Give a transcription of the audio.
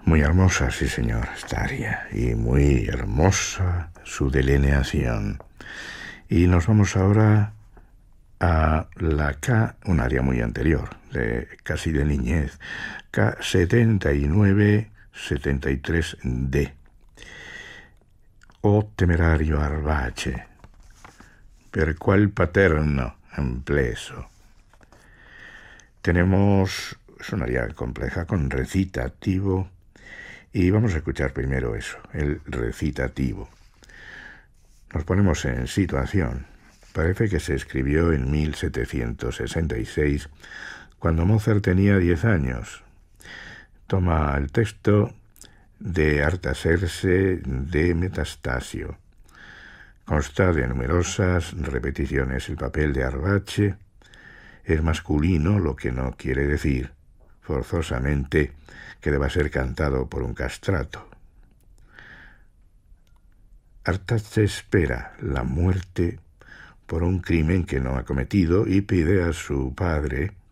Muy hermosa, sí señor, esta aria, y muy hermosa su delineación. Y nos vamos ahora a la K, un área muy anterior, casi de niñez, K7973D. O temerario arbace, per qual paterno empleso. Es un área compleja con recitativo, y vamos a escuchar primero eso, el recitativo. Nos ponemos en situación. Parece que se escribió en 1766, cuando Mozart tenía 10 años. Toma el texto de Artaserse de Metastasio. Consta de numerosas repeticiones. El papel de Arbace es masculino, lo que no quiere decir, forzosamente, que deba ser cantado por un castrato. Artace espera la muerte por un crimen que no ha cometido y pide a su padre